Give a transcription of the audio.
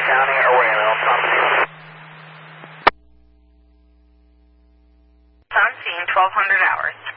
County, away on top of you. On scene, 1200 hours.